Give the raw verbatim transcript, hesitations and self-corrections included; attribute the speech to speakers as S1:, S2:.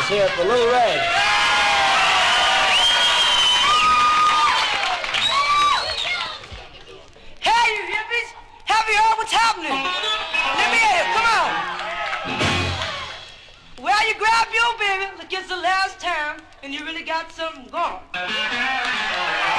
S1: Let's hear it for Lou Ray.
S2: Hey, you hippies! Have you heard what's happening? Let me hear you. Come on. Well, you grab your baby like it's the last time, and you really got something going.